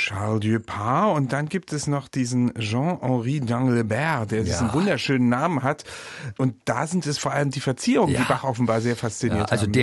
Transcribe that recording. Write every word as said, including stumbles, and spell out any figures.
Charles Dupin. Und dann gibt es noch diesen Jean-Henri Danglebert, der ja. diesen wunderschönen Namen hat. Und da sind es vor allem die Verzierungen, ja. die Bach offenbar sehr fasziniert ja, also haben.